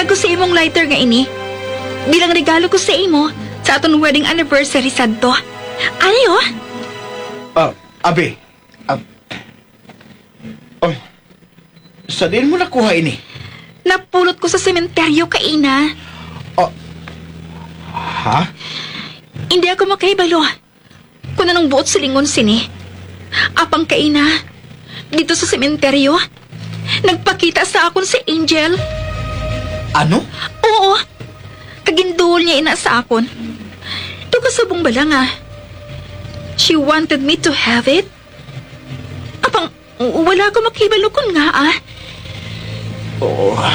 ko sa imong lighter nga ini. Bilang regalo ko sa imo sa aton wedding anniversary sadto. Ano yun? Abi. Sa din mo nakuha ini? Napulot ko sa sementeryo kaina. Ha? Hindi ako makahibalo. Kung anong buot silingon sini. Apang kaina, dito sa sementeryo, nagpakita sa akon si Angel. Ano? Oo. Kagindul niya ina sa akon. Ito kasabong bala nga. She wanted me to have it. Apang, wala ko makahibalo kun nga Oo.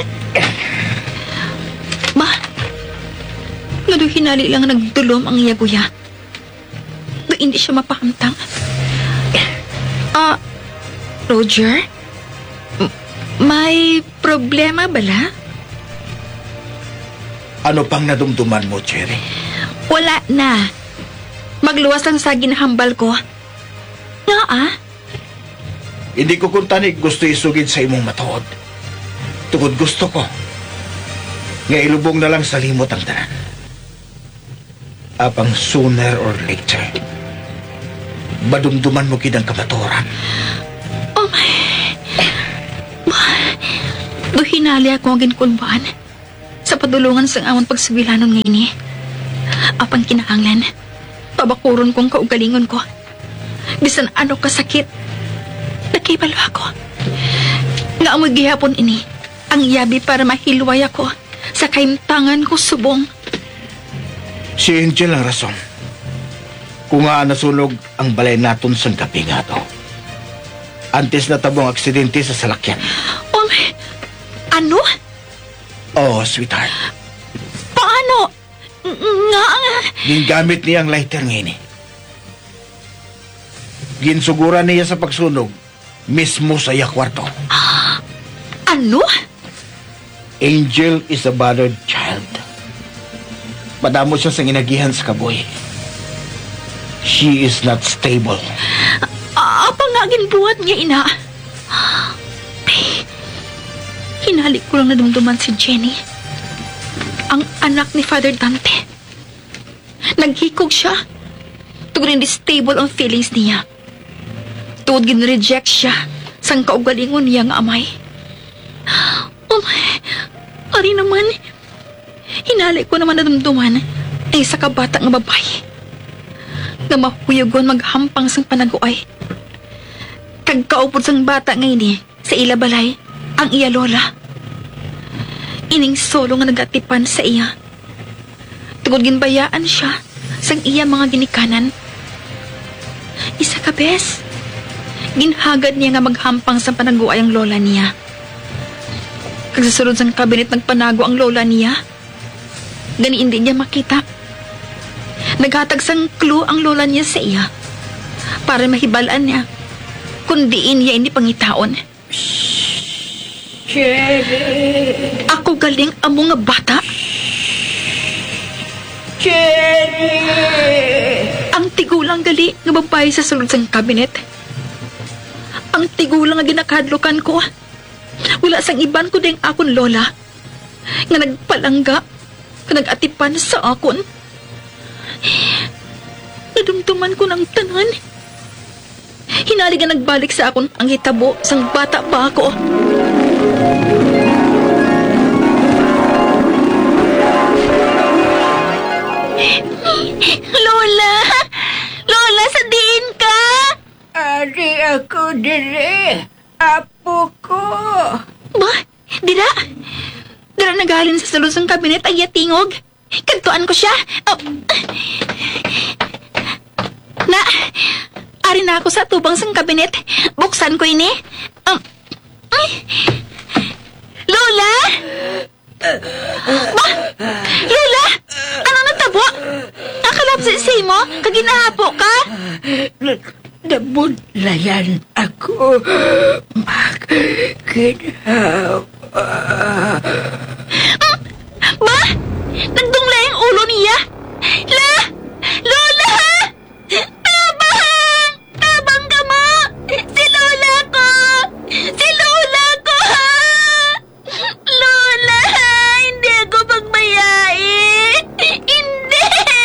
Ma, nga doon hinali lang nagdulom ang yaguya. Doon hindi siya mapakamtang. Roger? May problema bala? Ano pang nadumduman mo, Cherry? Wala na. Magluwas lang sa ginahambal ko. Nga Hindi ko kuntanig gusto isugid sa imong matuod. Tungod gusto ko. Nga ilubong na lang sa limot ang tanan. Apang sooner or later, madumduman mo kidang kamaturan. Oh my... Do hinali ako ang ginkulbaan sa padulungan sa amon pagsugilanon ngayon Apang kinahanglan, pabakuron kong kaugalingon ko. Bisan ano kasakit, nakibalo ako. Nga amoy gihapon ini, ang yabi para mahilway ako sa kaimtangan ko subong. Si Angel ang rason. Kung nga nasunog ang balay naton sa gabi nga to. Antes na tabong aksidente sa salakyan. Oh my... Ano? Oh, sweetheart. Paano? Nga... Gingamit niya ang lighter ngayon Ginsuguran niya sa pagsunog mismo sa iya kwarto. Ano? Angel is a battered child. Madamo siya sa ginagihan sa kaboy. She is not stable. Apa nga ginbuhat niya, ina? Hinalik ko lang nadumduman si Jenny. Ang anak ni Father Dante. Naghikog siya. Tugod hindi stable ang feelings niya. Tugod gin-reject siya sang kaugalingon niya nga amay. Oh my... Ari naman... Hinali ko naman nadumduman ay sa kabata nga babae. Nga mahuyagon maghampang sang panaguay. Kagkaupod sang bata ngayon sa ila balay ang iya lola. Ining solo nga nagatipan sa iya. Tugod ginbayaan siya sang iya mga ginikanan. Isa ka bes. Ginhagad niya nga maghampang sang panaguay ang lola niya. Kagsasunod sang kabinet nagpanago ang lola niya. Gani hindi niya makita. Naghatag sang clue ang lola niya sa iya para mahibalaan niya kung diin niya hindi pangitaon. Cherry! Ako galing amo nga bata. Cherry! Ang tigulang gali nga babae sa sulod sang kabinet. Ang tigulang nga ginakadlokan ko. Wala sang iban ko ding akon lola nga nagpalangga nga nagatipan sa akon. Nadumduman ko ng tanan. Hinali nga nagbalik sa akon ang hitabo sang bata pa ako. Lola! Lola, sadiin ka! Ari ako dire. Apo ko. Ba? Dira? Dira nagalin sa sulod sang kabinet ay yatingog. Kantuan ko siya. Na, ari na ako sa tubang sang kabinet. Buksan ko ini. Lola? Ba? Lola? Ano natabo? Nakalapsisay mo? Kaginahapo ka? Nabudlayan ako. Magkinawa. Ba? Nagdungla yung ulo niya? La!